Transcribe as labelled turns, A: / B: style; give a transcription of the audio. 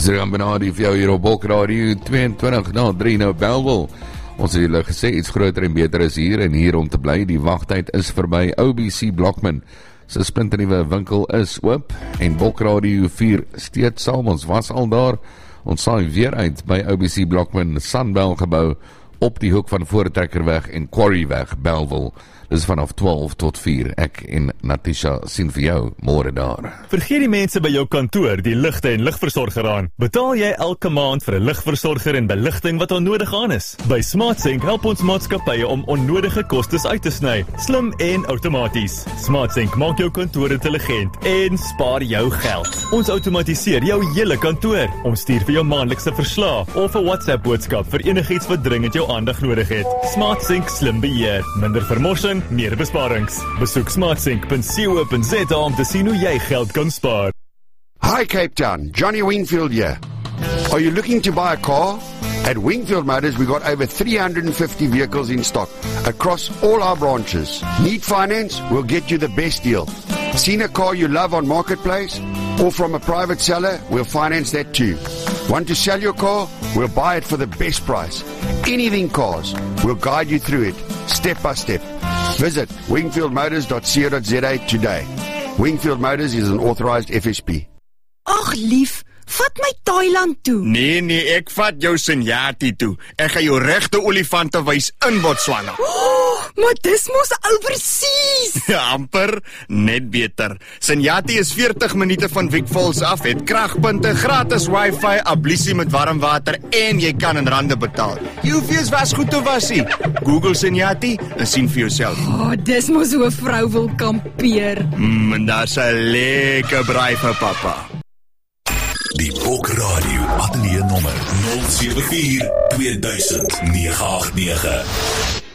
A: Jan Benadi vir jou hier op Bok Radio 22:03 nou Bellville. Ons het julle gesê iets groter en beter is hier en hier om te bly. Die wagtyd is verby. OBC Blockman se splinternuwe winkel is oop en Bok Radio 4 steeds saam. Ons was al daar. Ons saai weer uit by OBC Blockman Sunbell gebou op die hoek van Voortrekkerweg en Quarryweg Bellville. Dis vanaf 12 tot 4. Ek en Natisha sien vir jou môre daar.
B: Vergeet die mense by jou kantoor die ligte en ligversorger aan. Betaal jy elke maand vir 'n ligversorger en beligting wat onnodig aan is? By SmartSync help ons maatskappye om onnodige kostes uit te sny, slim en outomaties. SmartSync maak jou kantoor intelligent en spaar jou geld. Ons outomatiseer jou hele kantoor. Ons stuur vir jou maandelikse verslae of 'n WhatsApp boodskap vir enigiets wat dringend jou aandag nodig het. SmartSync slim beheer, minder vermorsing, meer besparings. Besoek smartsync.co.za om te sien hoe jy geld kan spaar.
C: Hi Cape Town, Johnny Wingfield here. Are you looking to buy a car? At Wingfield Motors, we've got over 350 vehicles in stock across all our branches. Need finance? We'll get you the best deal. Seen a car you love on Marketplace? Or from a private seller? We'll finance that too. Want to sell your car? We'll buy it for the best price. Anything cars, we'll guide you through it, step by step. Visit wingfieldmotors.co.za today. Wingfield Motors is an authorized FSP.
D: Ag lief, vat my Thailand toe.
E: Nee, ek vat jou Senyati toe. Ek gaan jou regte olifante wys in Botswana.
D: Maar dis mos oorseas.
E: Ja, amper, net beter. Senyati is 40 minute van Vic Falls af, het kragpunte, gratis wifi, ablusie met warm water en jy kan in rande betaal. Jy hoef eers wasgoed te was nie. Google Senyati en sien vir jouself.
D: Dis mos hoe 'n vrou wil kampeer.
E: En daar's 'n lekker braai vir pappa.
F: Die Bok Radio ateljee nommer 074 2000 989.